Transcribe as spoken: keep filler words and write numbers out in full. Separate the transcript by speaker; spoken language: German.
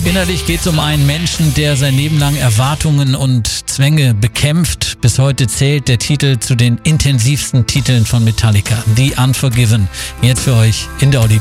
Speaker 1: Innerlich geht es um einen Menschen, der sein Leben lang Erwartungen und Zwänge bekämpft. Bis heute zählt der Titel zu den intensivsten Titeln von Metallica, The Unforgiven. Jetzt für euch in der Olli